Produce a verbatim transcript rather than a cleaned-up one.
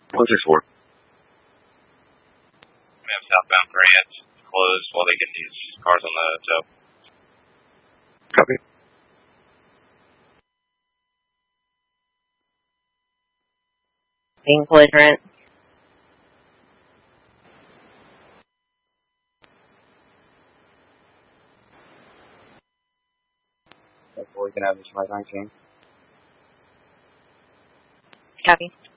one six four. We have southbound Grant closed while they get these cars on the tow. Copy. Being belligerent. Therefore, we can have this five nineteen. Copy.